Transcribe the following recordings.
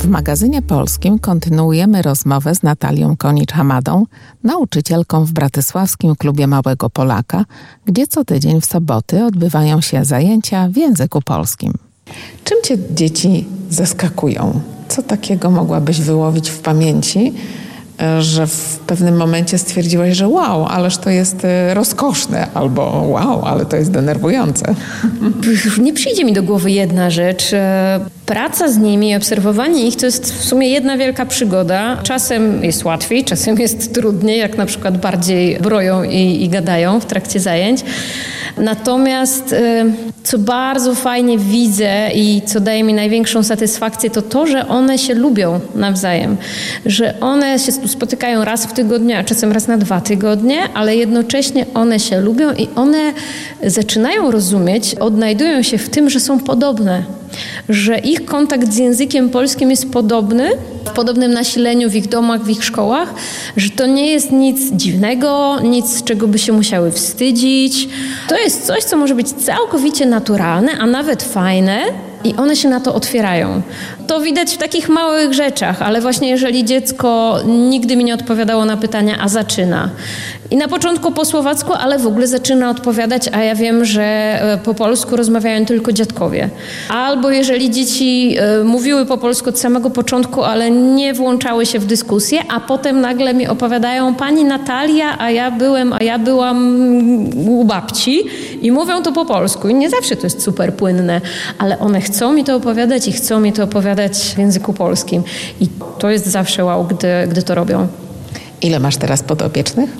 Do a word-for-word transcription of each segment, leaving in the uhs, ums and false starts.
W magazynie polskim kontynuujemy rozmowę z Natalią Konicz-Hamadą, nauczycielką w Bratysławskim Klubie Małego Polaka, gdzie co tydzień w soboty odbywają się zajęcia w języku polskim. Czym cię dzieci zaskakują? Co takiego mogłabyś wyłowić w pamięci, że w pewnym momencie stwierdziłaś, że wow, ależ to jest rozkoszne, albo wow, ale to jest denerwujące? Nie przyjdzie mi do głowy jedna rzecz. Praca z nimi, obserwowanie ich to jest w sumie jedna wielka przygoda. Czasem jest łatwiej, czasem jest trudniej, jak na przykład bardziej broją i, i gadają w trakcie zajęć. Natomiast co bardzo fajnie widzę i co daje mi największą satysfakcję, to to, że one się lubią nawzajem. Że one się spotykają raz w tygodniu, a czasem raz na dwa tygodnie, ale jednocześnie one się lubią i one zaczynają rozumieć, odnajdują się w tym, że są podobne. Że ich kontakt z językiem polskim jest podobny, w podobnym nasileniu w ich domach, w ich szkołach, że to nie jest nic dziwnego, nic, z czego by się musiały wstydzić. To jest coś, co może być całkowicie naturalne, a nawet fajne i one się na to otwierają. To widać w takich małych rzeczach, ale właśnie jeżeli dziecko nigdy mi nie odpowiadało na pytania, a zaczyna. I na początku po słowacku, ale w ogóle zaczyna odpowiadać, a ja wiem, że po polsku rozmawiają tylko dziadkowie. Albo jeżeli dzieci mówiły po polsku od samego początku, ale nie włączały się w dyskusję, a potem nagle mi opowiadają pani Natalia, a ja byłem, a ja byłam u babci i mówią to po polsku. I nie zawsze to jest super płynne, ale one chcą mi to opowiadać i chcą mi to opowiadać w języku polskim. I to jest zawsze wow, gdy, gdy to robią. Ile masz teraz podopiecznych?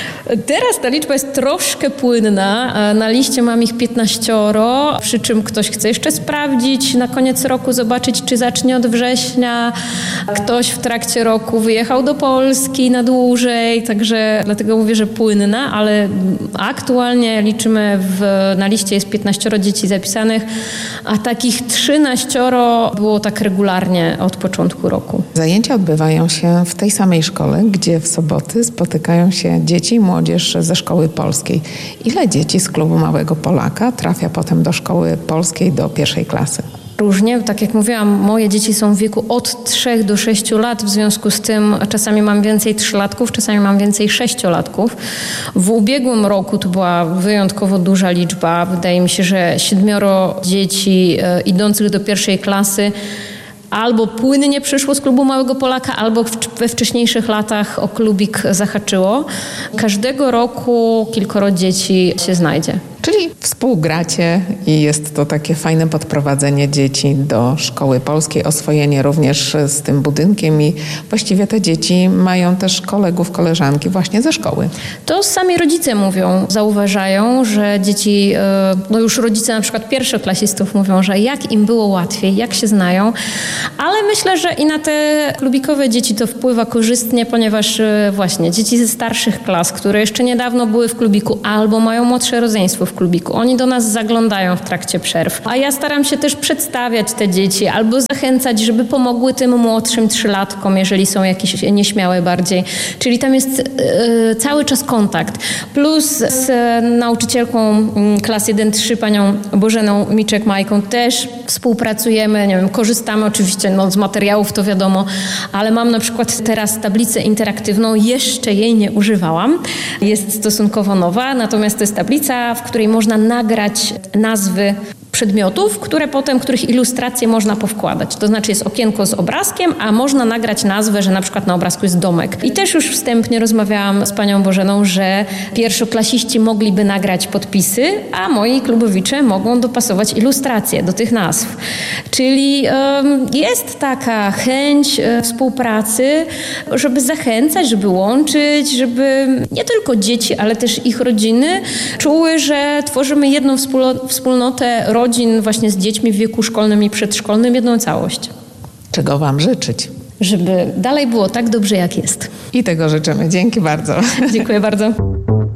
Teraz ta liczba jest troszkę płynna. Na liście mam ich piętnaścioro, przy czym ktoś chce jeszcze sprawdzić na koniec roku, zobaczyć, czy zacznie od września. Ktoś w trakcie roku wyjechał do Polski na dłużej, także dlatego mówię, że płynna, ale aktualnie liczymy, w, na liście jest piętnaścioro dzieci zapisanych, a takich trzynaścioro było tak regularnie od początku roku. Zajęcia odbywają się w tej samej szkole, gdzie w soboty spotykają się dzieci i młodzież ze szkoły polskiej. Ile dzieci z Klubu Małego Polaka trafia potem do szkoły polskiej do pierwszej klasy? Różnie, tak jak mówiłam, moje dzieci są w wieku od trzech do sześciu lat, w związku z tym czasami mam więcej trzylatków, czasami mam więcej sześciolatków. W ubiegłym roku to była wyjątkowo duża liczba. Wydaje mi się, że siedmioro dzieci e, idących do pierwszej klasy albo płynnie przyszło z Klubu Małego Polaka, albo we wcześniejszych latach o klubik zahaczyło. Każdego roku kilkoro dzieci się znajdzie. Czyli współgracie i jest to takie fajne podprowadzenie dzieci do szkoły polskiej, oswojenie również z tym budynkiem i właściwie te dzieci mają też kolegów, koleżanki właśnie ze szkoły. To sami rodzice mówią, zauważają, że dzieci, no już rodzice na przykład pierwszoklasistów mówią, że jak im było łatwiej, jak się znają, ale myślę, że i na te klubikowe dzieci to wpływa korzystnie, ponieważ właśnie dzieci ze starszych klas, które jeszcze niedawno były w klubiku albo mają młodsze rodzeństwo w klubiku, oni do nas zaglądają w trakcie przerw. A ja staram się też przedstawiać te dzieci albo zachęcać, żeby pomogły tym młodszym trzylatkom, jeżeli są jakieś nieśmiałe bardziej. Czyli tam jest e, cały czas kontakt. Plus z nauczycielką klas jeden trzy, panią Bożeną Miczek-Majką też współpracujemy, nie wiem, korzystamy oczywiście no, z materiałów, to wiadomo, ale mam na przykład teraz tablicę interaktywną, jeszcze jej nie używałam. Jest stosunkowo nowa, natomiast to jest tablica, w której można nagrać nazwy przedmiotów, które potem, których ilustracje można powkładać. To znaczy jest okienko z obrazkiem, a można nagrać nazwę, że na przykład na obrazku jest domek. I też już wstępnie rozmawiałam z panią Bożeną, że pierwszoklasiści mogliby nagrać podpisy, a moi klubowicze mogą dopasować ilustracje do tych nazw. Czyli um, jest taka chęć e, współpracy, żeby zachęcać, żeby łączyć, żeby nie tylko dzieci, ale też ich rodziny czuły, że tworzymy jedną wspólno- wspólnotę rodzin właśnie z dziećmi w wieku szkolnym i przedszkolnym, jedną całość. Czego wam życzyć? Żeby dalej było tak dobrze, jak jest. I tego życzymy. Dzięki bardzo. Dziękuję bardzo.